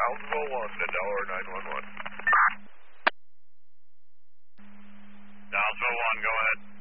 Brownsville 1 to Delaware 911. Brownsville 1, go ahead.